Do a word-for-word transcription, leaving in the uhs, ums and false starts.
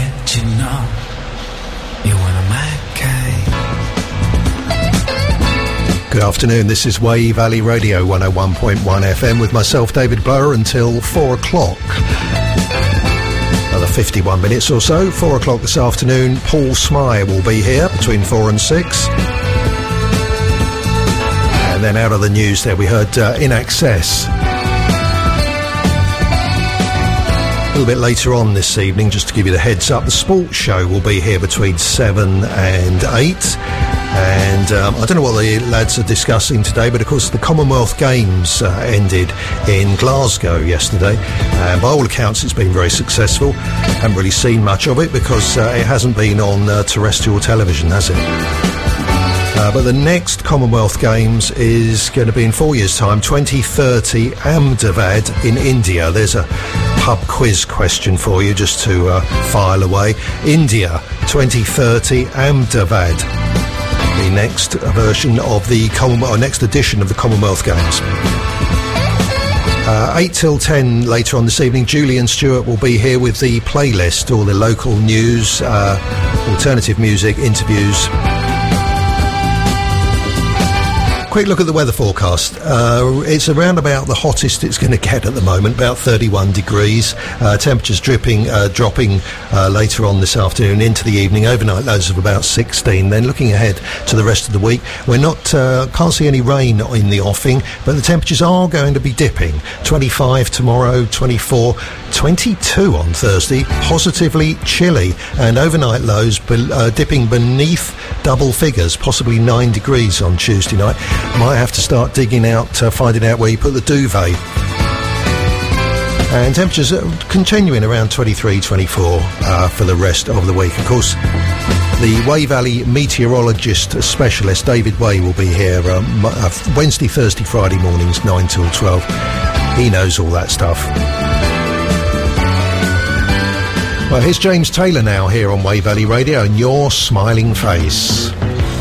let you know you want a man cave. Good afternoon, this is Wave Valley Radio one oh one point one F M with myself, David Blower, until four o'clock. Another fifty-one minutes or so. four o'clock this afternoon, Paul Smyre will be here between four and six. And then out of the news there we heard uh, In Excess. A little bit later on this evening, just to give you the heads up, the sports show will be here between seven and eight. And um, I don't know what the lads are discussing today, but of course the Commonwealth Games uh, ended in Glasgow yesterday. And by all accounts, it's been very successful. Haven't really seen much of it because uh, it hasn't been on uh, terrestrial television, has it? Uh, but the next Commonwealth Games is going to be in four years' time, twenty thirty, Ahmedabad in India. There's a pub quiz question for you just to uh, file away. India, twenty thirty, Ahmedabad. The next version of the Commonwealth, or next edition of the Commonwealth Games. Uh, eight till ten later on this evening, Julian Stewart will be here with the playlist, all the local news, uh, alternative music, interviews. Quick look at the weather forecast. Uh, it's around about the hottest it's going to get at the moment, about thirty-one degrees. Uh, temperatures dripping, uh, dropping uh, later on this afternoon into the evening. Overnight lows of about sixteen. Then looking ahead to the rest of the week, we're not uh, can't see any rain in the offing, but the temperatures are going to be dipping. twenty-five tomorrow, twenty-four, twenty-two on Thursday. Positively chilly, and overnight lows be- uh, dipping beneath double figures, possibly nine degrees on Tuesday night. Might have to start digging out, uh, finding out where you put the duvet. And temperatures are continuing around twenty-three, twenty-four uh, for the rest of the week. Of course, the Wave Valley meteorologist specialist David Way will be here um, uh, Wednesday, Thursday, Friday mornings, nine till twelve. He knows all that stuff. Well, here's James Taylor now here on Wave Valley Radio and Your Smiling Face.